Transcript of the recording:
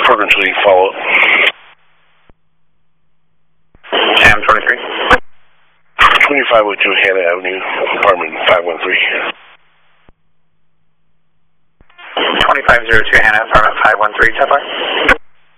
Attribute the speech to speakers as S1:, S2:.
S1: Program 2, follow up.
S2: Cam 23.
S1: 2502 Hannah Avenue, apartment 513.
S2: 2502 Hannah, apartment 513, 10-5.